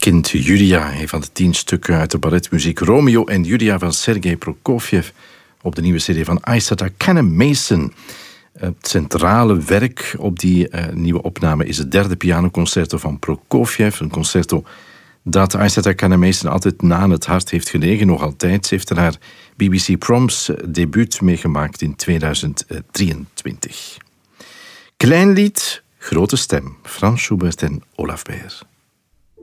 kind Julia, een van de 10 stukken uit de balletmuziek Romeo en Julia van Sergei Prokofjev op de nieuwe CD van Aissata Kanneh-Mason. Het centrale werk op die nieuwe opname is het 3e pianoconcerto van Prokofjev. Een concerto dat Aissata Kanneh-Mason altijd na aan het hart heeft gelegen. Nog altijd. Ze heeft er haar BBC Proms debuut meegemaakt in 2023. Klein lied, grote stem. Franz Schubert en Olaf Beyer.